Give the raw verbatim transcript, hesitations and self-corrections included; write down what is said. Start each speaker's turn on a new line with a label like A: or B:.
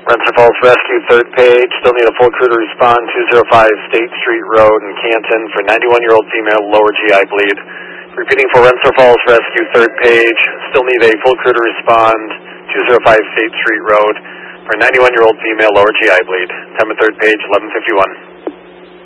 A: Rensselaer Falls Rescue, third page. Still need a full crew to respond. two oh five State Street Road in Canton for ninety-one-year-old female, lower G I bleed. Repeating for Rensselaer Falls Rescue, third page. Still need a full crew to respond. two oh five State Street Road for ninety-one-year-old female, lower G I bleed. Time of third page, eleven fifty-one.